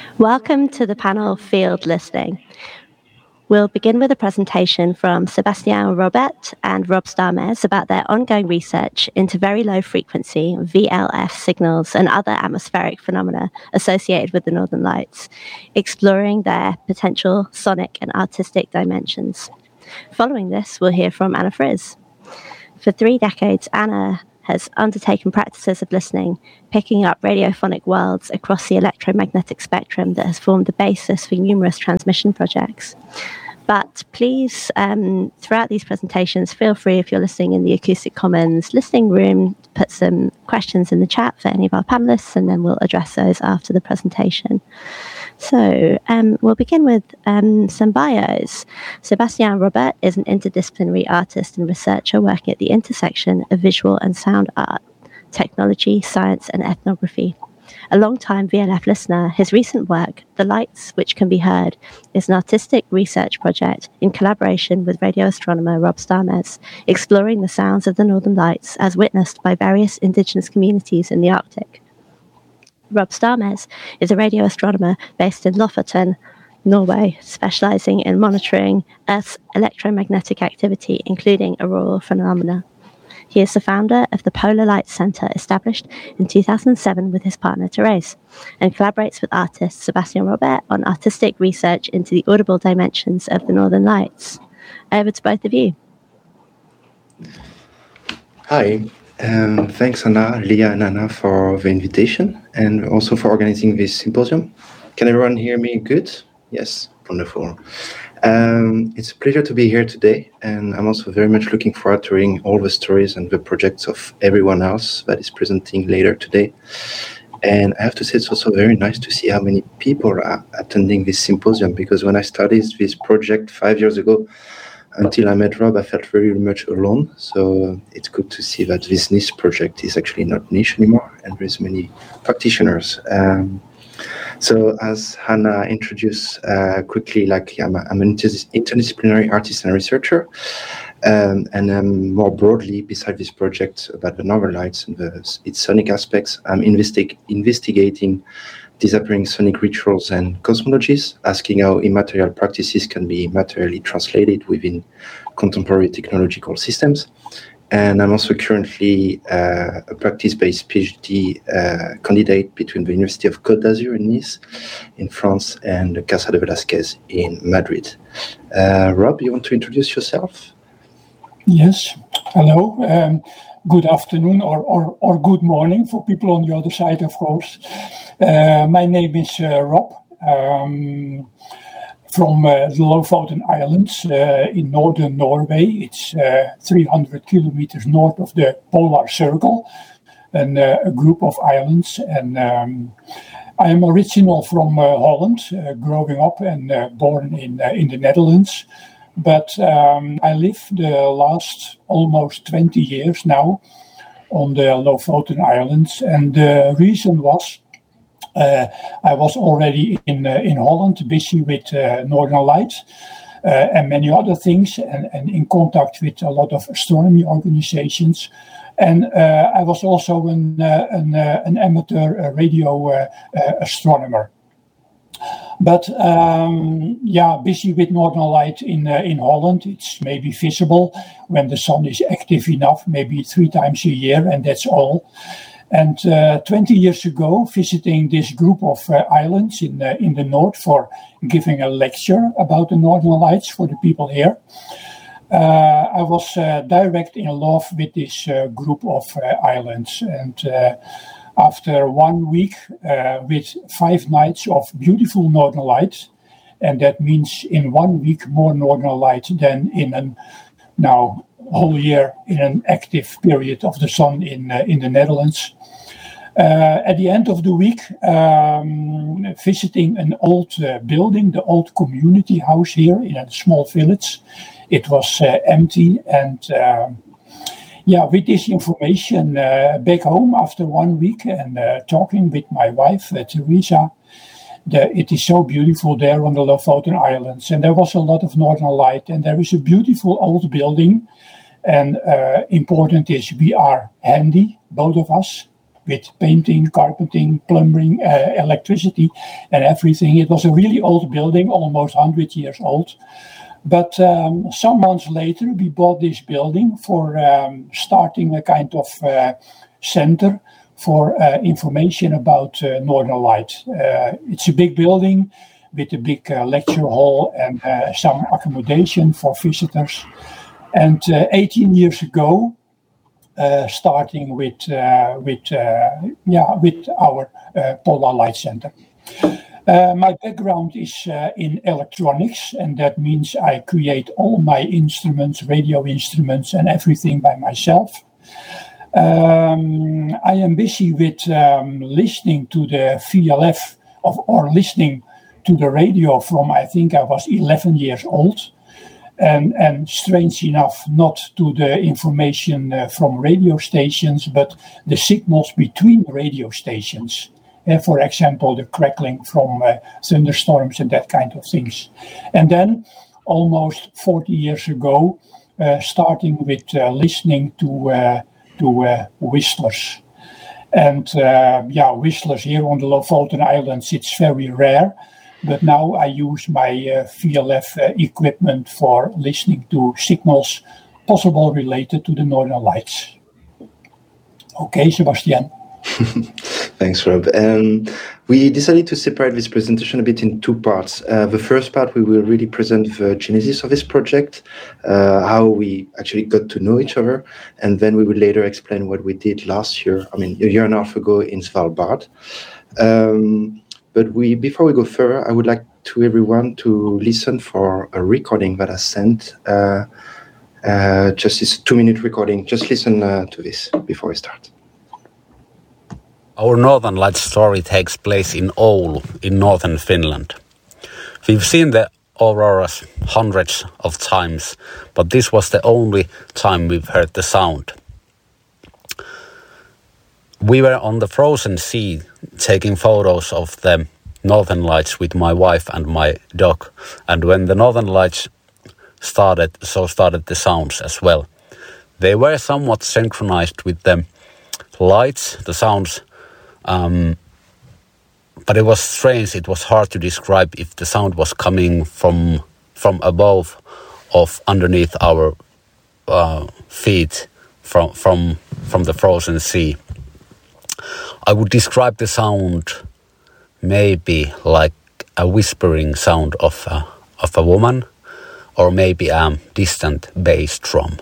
Welcome to the panel Field Listening. We'll begin with a presentation from Sébastien Robet and Rob Starmes about their ongoing research into very low frequency VLF signals and other atmospheric phenomena associated with the Northern Lights, exploring their potential sonic and artistic dimensions. Following this, we'll hear from Anna Friz. For 3 decades, Anna has undertaken practices of listening, picking up radiophonic worlds across the electromagnetic spectrum that has formed the basis for numerous transmission projects. But please, throughout these presentations, feel free, if you're listening in the Acoustic Commons listening room, put some questions in the chat for any of our panelists, and then we'll address those after the presentation. So we'll begin with some bios. Sébastien Robet is an interdisciplinary artist and researcher working at the intersection of visual and sound art, technology, science, and ethnography. A long-time VLF listener, his recent work, The Lights Which Can Be Heard, is an artistic research project in collaboration with radio astronomer Rob Starmes, exploring the sounds of the Northern Lights as witnessed by various indigenous communities in the Arctic. Rob Starmes is a radio astronomer based in Lofoten, Norway, specializing in monitoring Earth's electromagnetic activity, including auroral phenomena. He is the founder of the Polar Lights Center, established in 2007 with his partner Therese, and collaborates with artist Sébastien Robet on artistic research into the audible dimensions of the Northern Lights. Over to both of you. Hi. Thanks, Anna, Leah, and Anna for the invitation and also for organizing this symposium. Can everyone hear me good? Yes, wonderful. It's a pleasure to be here today, and I'm also very much looking forward to hearing all the stories and the projects of everyone else that is presenting later today. And I have to say, it's also very nice to see how many people are attending this symposium, because when I started this project 5 years ago, until I met Rob, I felt very much alone. So it's good to see that this niche project is actually not niche anymore, and there's many practitioners. So as Hannah introduced quickly, I'm an interdisciplinary artist and researcher, and more broadly, beside this project about the Northern Lights and its sonic aspects, I'm investigating disappearing sonic rituals and cosmologies, asking how immaterial practices can be materially translated within contemporary technological systems. And I'm also currently a practice-based PhD candidate between the University of Côte d'Azur in Nice, in France, and Casa de Velázquez in Madrid. Rob, you want to introduce yourself? Yes. Hello. Good afternoon or good morning for people on the other side, of course. My name is Rob, from the Lofoten Islands in northern Norway. It's 300 kilometers north of the Polar Circle, and a group of islands. And I am original from Holland, growing up and born in the Netherlands. But I live the last almost 20 years now on the Lofoten Islands. And the reason was I was already in Holland, busy with Northern Lights and many other things, and in contact with a lot of astronomy organizations. And I was also an amateur radio astronomer. But busy with Northern Light in Holland. It's maybe visible when the sun is active enough, maybe 3 times a year, and that's all. And 20 years ago, visiting this group of islands in the north for giving a lecture about the Northern Lights for the people here, I was direct in love with this group of islands. And after 1 week with 5 nights of beautiful Northern Lights, and that means in 1 week more Northern Light than in now whole year in an active period of the sun in the Netherlands. At the end of the week, visiting an old building, the old community house here in a small village. It was empty, and with this information back home after 1 week and talking with my wife, Teresa, it is so beautiful there on the Lofoten Islands, and there was a lot of Northern Light, and there is a beautiful old building, and important is we are handy, both of us. with painting, carpenting, plumbing, electricity, and everything. It was a really old building, almost 100 years old. But some months later, we bought this building for starting a kind of center for information about Northern Lights. It's a big building with a big lecture hall and some accommodation for visitors. And 18 years ago, starting with our Polar Light Center. My background is in electronics, and that means I create all my instruments, radio instruments, and everything by myself. I am busy with listening to the VLF or listening to the radio from, I think I was 11 years old. And strange enough, not to the information from radio stations, but the signals between radio stations. For example, the crackling from thunderstorms and that kind of things. And then, almost 40 years ago, starting with listening to whistlers. And whistlers here on the Lofoten Islands, it's very rare. But now I use my VLF equipment for listening to signals possible related to the Northern Lights. Okay, Sebastian. Thanks, Rob. We decided to separate this presentation a bit in two parts. The first part, we will really present the genesis of this project, how we actually got to know each other, and then we will later explain what we did last year, a year and a half ago in Svalbard. But before we go further, I would like to everyone to listen for a recording that I sent. Just this 2-minute recording. Just listen to this before we start. Our Northern Lights story takes place in Oulu, in northern Finland. We've seen the auroras hundreds of times, but this was the only time we've heard the sound. We were on the frozen sea taking photos of the Northern Lights with my wife and my dog. And when the Northern Lights started, so started the sounds as well. They were somewhat synchronized with the lights, the sounds, but it was strange. It was hard to describe if the sound was coming from above or underneath our feet from the frozen sea. I would describe the sound maybe like a whispering sound of a woman, or maybe a distant bass drum.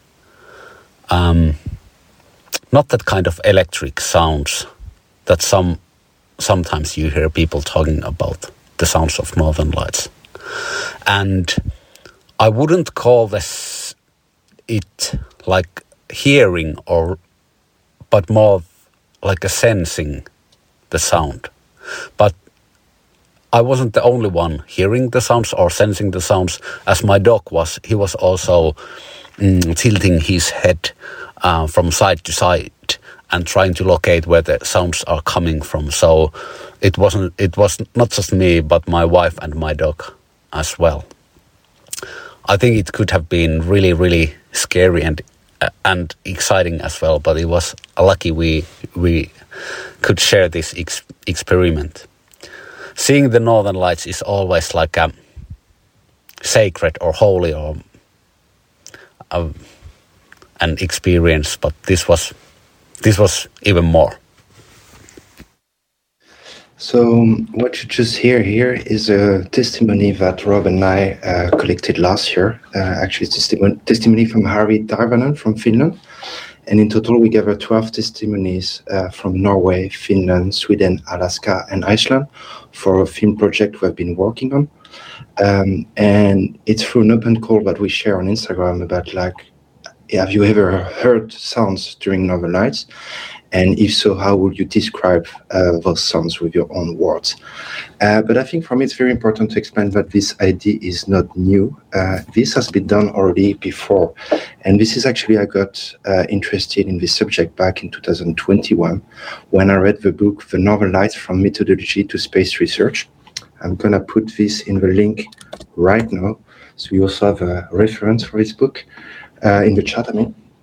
Not that kind of electric sounds that sometimes you hear people talking about the sounds of Northern Lights. And I wouldn't call it like hearing but more like a sensing the sound. But I wasn't the only one hearing the sounds or sensing the sounds, as my dog was. He was also tilting his head from side to side and trying to locate where the sounds are coming from. So it was not just me, but my wife and my dog as well. I think it could have been really, really scary and exciting as well, but it was lucky we could share this experiment. Seeing the Northern Lights is always like a sacred or holy or an experience, but this was even more. So what you just hear here is a testimony that Rob and I collected last year. Actually, testimony from Harri Tarvanen from Finland. And in total, we gathered 12 testimonies from Norway, Finland, Sweden, Alaska, and Iceland for a film project we've been working on. And it's through an open call that we share on Instagram about have you ever heard sounds during Northern Lights? And if so, how would you describe those sounds with your own words? But I think for me, it's very important to explain that this idea is not new. This has been done already before. And this is actually, I got interested in this subject back in 2021 when I read the book, The Northern Lights from Methodology to Space Research. I'm going to put this in the link right now. So you also have a reference for this book in the chat,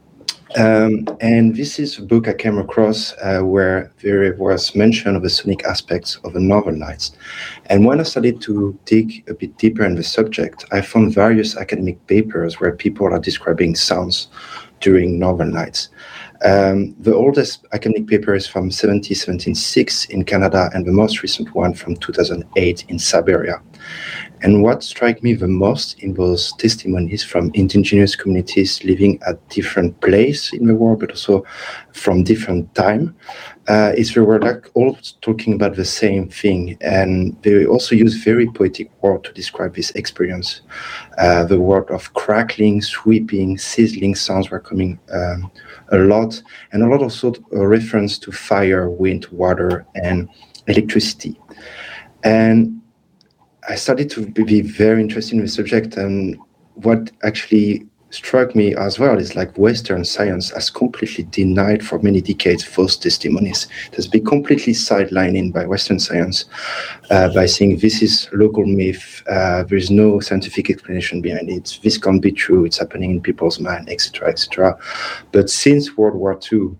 And this is a book I came across where there was mention of the sonic aspects of the Northern Lights. And when I started to dig a bit deeper in the subject, I found various academic papers where people are describing sounds during Northern Lights. The oldest academic paper is from 1776 in Canada, and the most recent one from 2008 in Siberia. And what struck me the most in those testimonies from indigenous communities living at different places in the world, but also from different time, is they were like all talking about the same thing. And they also use very poetic words to describe this experience. The word of crackling, sweeping, sizzling sounds were coming a lot, and a lot also a reference to fire, wind, water, and electricity. And I started to be very interested in the subject, and what actually struck me as well is like Western science has completely denied for many decades those testimonies. It has been completely sidelined by Western science by saying this is local myth, there is no scientific explanation behind it, this can't be true, it's happening in people's mind, etc., etc. But since World War II,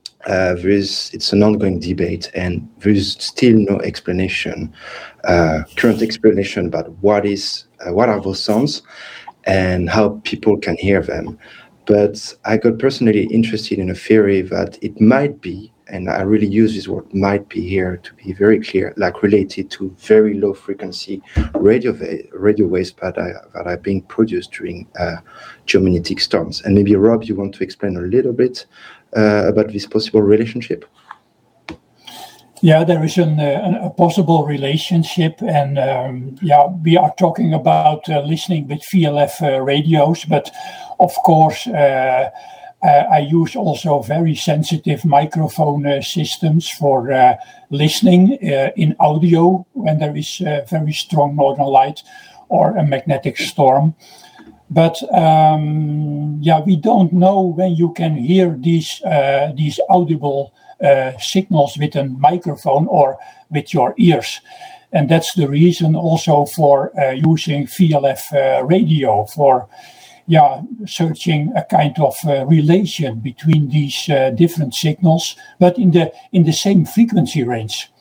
it's an ongoing debate, and there is still no explanation, current explanation about what are those sounds and how people can hear them. But I got personally interested in a theory that it might be, and I really use this word might be here to be very clear, like related to very low frequency radio waves that are being produced during geomagnetic storms. And maybe Rob, you want to explain a little bit about this possible relationship? Yeah, there is a possible relationship, and we are talking about listening with VLF radios, but of course I use also very sensitive microphone systems for listening in audio when there is very strong northern light or a magnetic storm. But we don't know when you can hear these audible signals with a microphone or with your ears. And that's the reason also for using VLF radio for searching a kind of relation between these different signals, but in the same frequency range.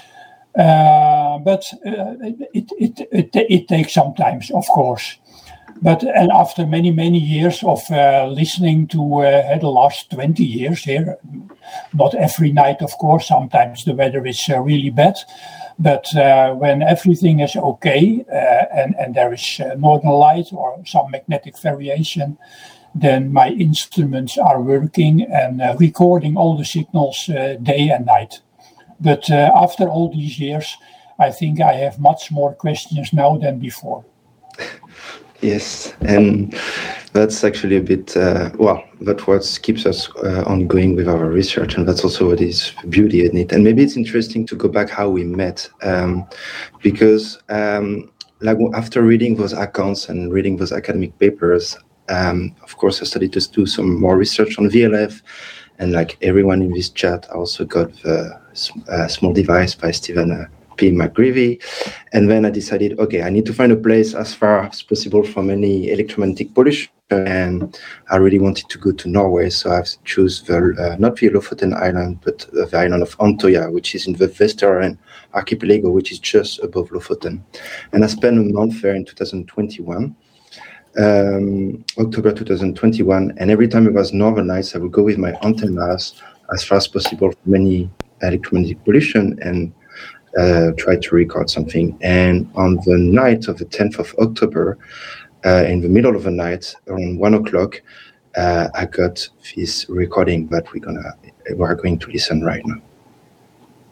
But it takes some time, of course. And after many years of listening to the last 20 years here, not every night, of course, sometimes the weather is really bad, but when everything is okay and there is northern light or some magnetic variation, then my instruments are working and recording all the signals day and night. But after all these years, I think I have much more questions now than before. Yes, and that's actually a bit, that's what keeps us ongoing with our research, and that's also what is beauty in it. And maybe it's interesting to go back how we met, because after reading those accounts and reading those academic papers, of course, I started to do some more research on VLF, and like everyone in this chat, I also got the small device by Stephen P. McGreevy. And then I decided, okay, I need to find a place as far as possible from any electromagnetic pollution. And I really wanted to go to Norway. So I've chosen not the Lofoten Island, but the island of Antoya, which is in the Vesteren archipelago, which is just above Lofoten. And I spent a month there in 2021. October 2021, and every time it was northern lights, I would go with my antennas as far as possible from any electromagnetic pollution and try to record something. And on the night of the 10th of October, in the middle of the night, around 1 o'clock, I got this recording that we are going to listen right now.